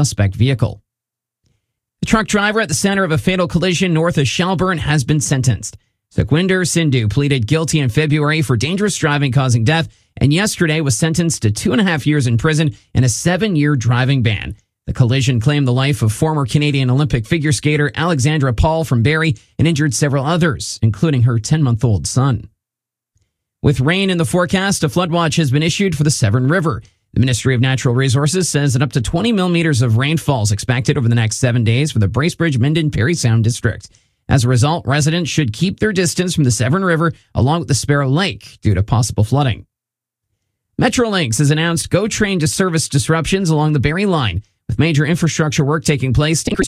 suspect vehicle. The truck driver at the center of a fatal collision north of Shelburne has been sentenced. Sukhwinder Sindhu pleaded guilty in February for dangerous driving causing death and yesterday was sentenced to 2.5 years in prison and a 7-year driving ban. The collision claimed the life of former Canadian Olympic figure skater Alexandra Paul from Barrie and injured several others, including her 10-month-old son. With rain in the forecast, a flood watch has been issued for the Severn River. The Ministry of Natural Resources says that up to 20 millimeters of rainfall is expected over the next 7 days for the Bracebridge, Minden, Parry Sound district. As a result, residents should keep their distance from the Severn River along with the Sparrow Lake due to possible flooding. Metrolinx has announced GO Train to service disruptions along the Barrie Line, with major infrastructure work taking place to increase